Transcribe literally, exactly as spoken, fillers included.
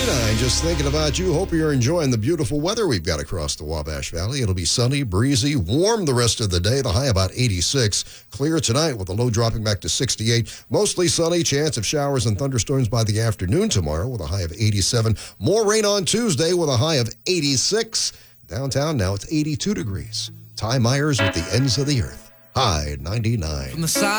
ninety-nine, just thinking about you. Hope you're enjoying the beautiful weather we've got across the Wabash Valley. It'll be sunny, breezy, warm the rest of the day. The high about eighty-six. Clear tonight with the low dropping back to sixty-eight. Mostly sunny, chance of showers and thunderstorms by the afternoon tomorrow with a high of eighty-seven. More rain on Tuesday with a high of eighty-six. Downtown now it's eighty-two degrees. Ty Myers with the ends of the earth. High ninety-nine. From the side